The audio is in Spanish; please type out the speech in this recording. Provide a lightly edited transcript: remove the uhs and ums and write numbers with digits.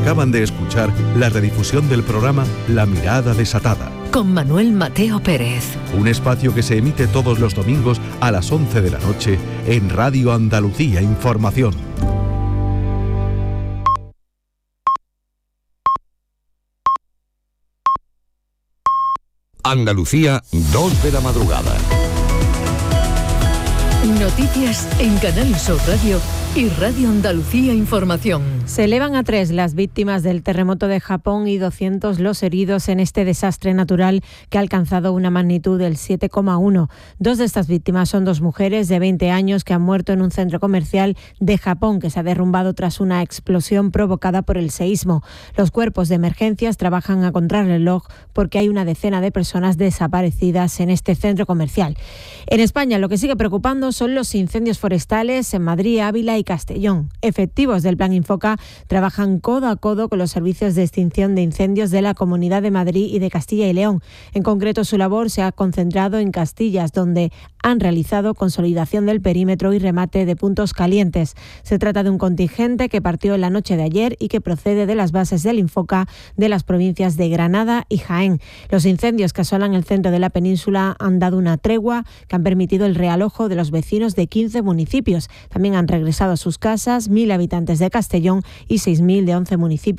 Acaban de escuchar la redifusión del programa La Mirada Desatada, con Manuel Mateo Pérez. Un espacio que se emite todos los domingos a las 11 de la noche en Radio Andalucía Información. Andalucía, 2 de la madrugada. Noticias en Canal Sur Radio y Radio Andalucía Información. Se elevan a 3 las víctimas del terremoto de Japón y 200 los heridos en este desastre natural que ha alcanzado una magnitud del 7,1. 2 de estas víctimas son 2 mujeres de 20 años que han muerto en un centro comercial de Japón que se ha derrumbado tras una explosión provocada por el seísmo. Los cuerpos de emergencias trabajan a contrarreloj porque hay una decena de personas desaparecidas en este centro comercial. En España lo que sigue preocupando son los incendios forestales en Madrid, Ávila y Castellón. Efectivos del Plan Infoca trabajan codo a codo con los servicios de extinción de incendios de la Comunidad de Madrid y de Castilla y León. En concreto, su labor se ha concentrado en Castillas, donde han realizado consolidación del perímetro y remate de puntos calientes. Se trata de un contingente que partió la noche de ayer y que procede de las bases del Infoca de las provincias de Granada y Jaén. Los incendios que asolan el centro de la península han dado una tregua que han permitido el realojo de los vecinos de 15 municipios. También han regresado a sus casas 1.000 habitantes de Castellón y 6.000 de 11 municipios.